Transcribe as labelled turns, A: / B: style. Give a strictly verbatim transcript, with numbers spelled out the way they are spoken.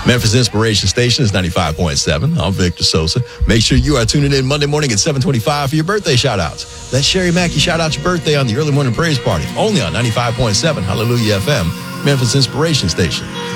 A: Memphis Inspiration Station is ninety-five point seven. I'm Victor Sosa. Make sure you are tuning in Monday morning at seven twenty-five for your birthday shout-outs. Let Sherry Mackey shout out your birthday on the Early Morning Praise Party, only on ninety-five point seven Hallelujah F M, Memphis Inspiration Station.